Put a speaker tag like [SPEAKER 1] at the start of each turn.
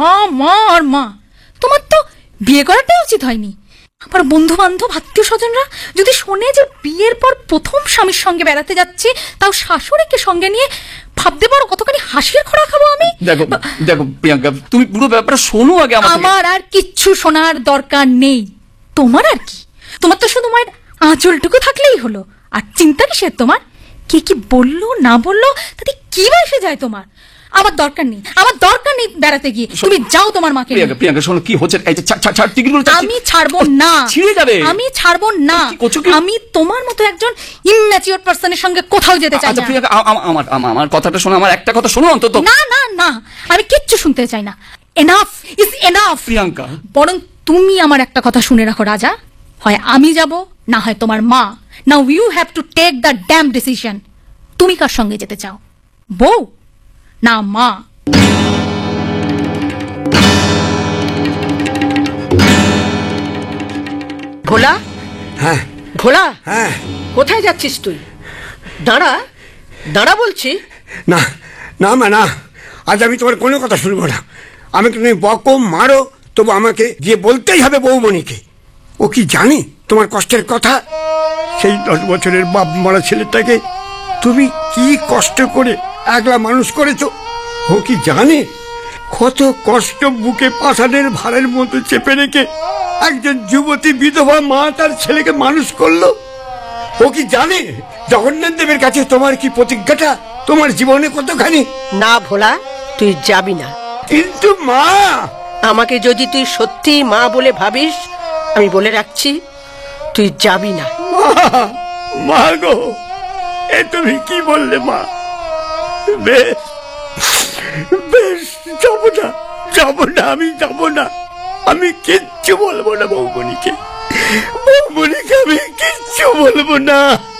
[SPEAKER 1] মা মা আর মা। তোমার তো বিয়ে করাটাই উচিত হয়নি। আমার বন্ধু বান্ধব আত্মীয় স্বজনরা যদি শোনে যে বিয়ের পর প্রথম স্বামীর সঙ্গে বেড়াতে যাচ্ছি, তাও শাশুড়িকে সঙ্গে নিয়ে, ভাবতে পারো কতখানি হাসির খোড়া খাবো আমি।
[SPEAKER 2] দেখো দেখো প্রিয়াঙ্কা, তুমি পুরো ব্যাপারটা শোনো আগে।
[SPEAKER 1] আমার আর কিচ্ছু শোনার দরকার নেই। তোমার আর কি? তোমার তো শুধু মায়ের আঁচলটুকু থাকলেই হলো। আর চিন্তা কিসের তোমার? কে কি বললো না বললো তাতে কি এসে যায় তোমার? আমার দরকার নেই, আমার দরকার নেই বেড়াতে গিয়ে। তুমি যাও তোমার মাকে।
[SPEAKER 2] প্রিয়াঙ্কা শোনো, কি হচ্ছে?
[SPEAKER 1] আমি ছাড়বো না,
[SPEAKER 2] ছিঁড়ে যাবে।
[SPEAKER 1] আমি ছাড়বো না। আমি তোমার মতো একজন ইম্যাচিওর পারসনের সঙ্গে কোথাও যেতে চাই না।
[SPEAKER 2] প্রিয়াঙ্কা, আমার কথাটা শোনো, আমার একটা কথা শোনো অন্তত।
[SPEAKER 1] না না না, আমি কিচ্ছু শুনতে চাই না। Enough is enough.
[SPEAKER 2] প্রিয়াঙ্কা,
[SPEAKER 1] বরং তুমি আমার একটা কথা শুনে রাখো রাজা, হয় আমি যাব না হয় তোমার মা। Now you have to take the dam decision. তুমি কার সঙ্গে যেতে চাও, বউ না মা?
[SPEAKER 3] ভোলা,
[SPEAKER 4] হ্যাঁ
[SPEAKER 3] ভোলা,
[SPEAKER 4] হ্যাঁ,
[SPEAKER 3] কোথায় যাচ্ছিস তুই? দাঁড়া দাঁড়া বলছি।
[SPEAKER 4] না না মা না, আজ আমি তোমার কোনো কথা শুনবো না। আমাকে তুমি বকো মারো, তবু আমাকে গিয়ে বলতেই হবে বৌমণিকে। ও কি জানি তোমার কষ্টের কথা? সেই 10 বছরের বাপ মারা ছেলেটাকে তুমি কি কষ্ট করে একলা মানুষ করেছো। ও কি জানে কত কষ্ট বুকে পাষাণের ভারের মতো চেপে রেখে একজন যুবতী বিধবা মা তার ছেলেকে মানুষ করলো? ও কি জানে জগন্নাথ দেবের কাছে তোমার কি প্রতিজ্ঞাটা, তোমার জীবনে কতখানি?
[SPEAKER 3] না ভোলা, তুই যাবি না।
[SPEAKER 4] কিন্তু মা,
[SPEAKER 3] আমাকে যদি তুই সত্যি মা বলে ভাবিস, আমি বলে রাখছি তুই যাবি না।
[SPEAKER 4] মা গো, এ তুমি কি বললে মা? বেশ বেশ, যাবো না, যাবো না, আমি যাবো না। আমি কিচ্ছু বলবো না বৌমণিকে, বৌমণিকে আমি কিচ্ছু বলবো না।